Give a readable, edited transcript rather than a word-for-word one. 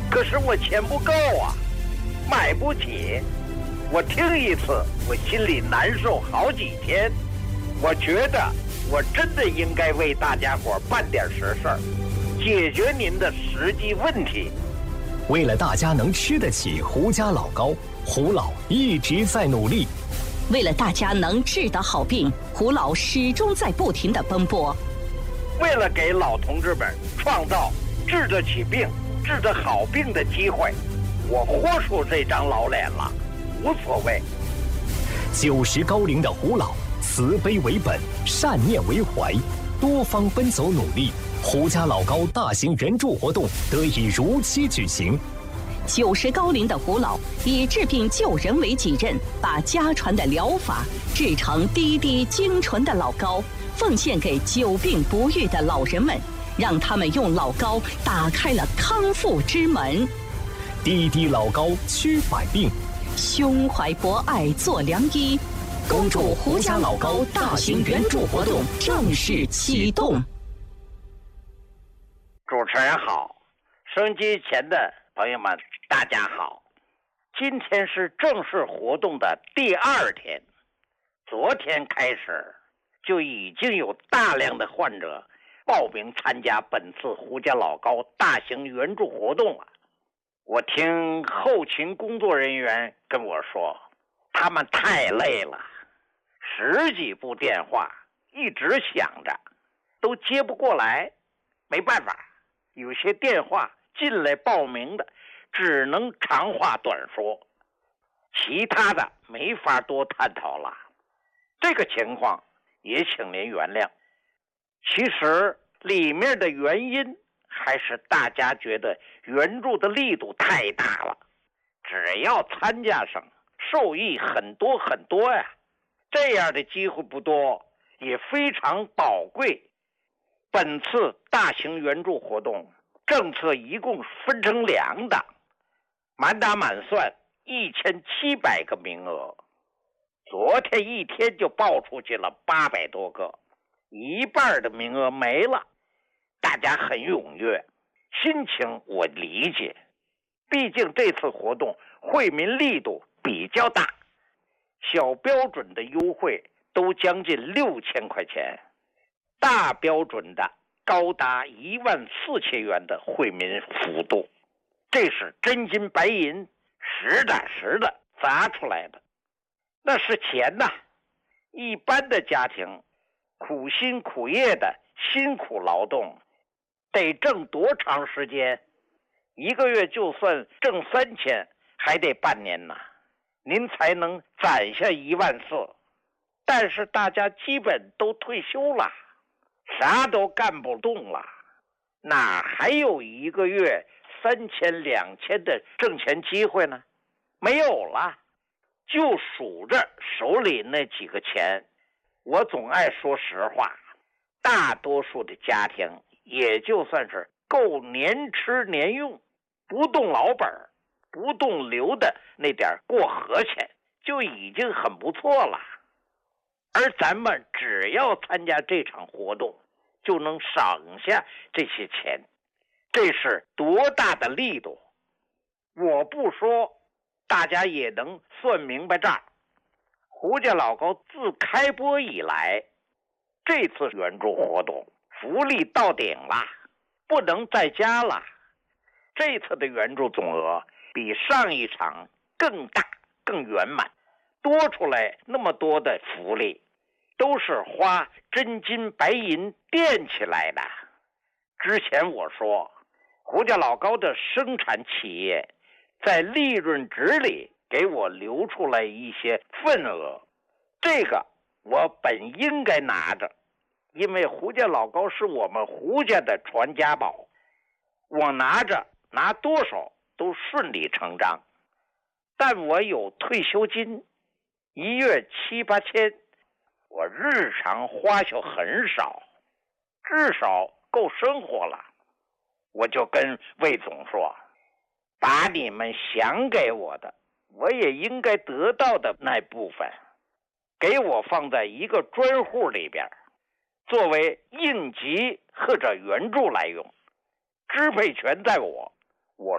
可是我钱不够啊，买不起。我听一次，我心里难受好几天。我觉得我真的应该为大家伙办点实事儿，解决您的实际问题。 为了大家能吃得起胡家老高，胡老一直在努力。 为了大家能治得好病，胡老始终在不停地奔波。 为了给老同志们创造治得起病、治得好病的机会，我豁出这张老脸了，无所谓。 90高龄的胡老，慈悲为本，善念为怀，多方奔走努力，胡家老高大型援助活动得以如期举行。 90高龄的胡老以治病救人为己任，把家传的疗法制成滴滴精纯的老膏，奉献给久病不愈的老人们，让他们用老膏打开了康复之门。 滴滴老膏驱百病， 胸怀博爱做良医。恭祝胡家老高大型援助活动正式启动。 主持人好，收音机前的朋友们大家好。今天是正式活动的第2天，昨天开始就已经有大量的患者报名参加本次胡家老高大型援助活动了。我听后勤工作人员跟我说，他们太累了，10几部电话一直响着，都接不过来。没办法，有些电话进来报名的只能长话短说，其他的没法多探讨了。这个情况也请您原谅。其实里面的原因还是大家觉得援助的力度太大了，只要参加上，受益很多很多呀。这样的机会不多，也非常宝贵。本次大型援助活动政策一共分成2档，满打满算1700个名额。昨天一天就报出去了800多个，一半的名额没了。大家很踊跃，心情我理解，毕竟这次活动惠民力度比较大，小标准的优惠都将近6000块钱，大标准的高达14000元的惠民幅度，这是真金白银实打实的砸出来的。那是钱呐，一般的家庭苦心苦业的辛苦劳动得挣多长时间？一个月就算挣3000，还得半年呢，您才能攒下14000。但是大家基本都退休了，啥都干不动了，哪还有一个月3000、2000的挣钱机会呢？没有了，就数着手里那几个钱。我总爱说实话，大多数的家庭也就算是够年吃年用，不动老本，不动留的那点过河钱，就已经很不错了。而咱们只要参加这场活动，就能省下这些钱，这是多大的力度！我不说，大家也能算明白账。胡家老高自开播以来，这次援助活动福利到顶了，不能再加了。这次的援助总额比上一场更大更圆满，多出来那么多的福利，都是花真金白银垫起来的。之前我说，胡家老高的生产企业在利润值里给我留出来一些份额，这个我本应该拿着，因为胡家老高是我们胡家的传家宝，我拿着拿多少都顺理成章。但我有退休金，一月7、8千，我日常花销很少，至少够生活了。我就跟魏总说，把你们想给我的，我也应该得到的那部分，给我放在一个专户里边，作为应急或者援助来用，支配权在我。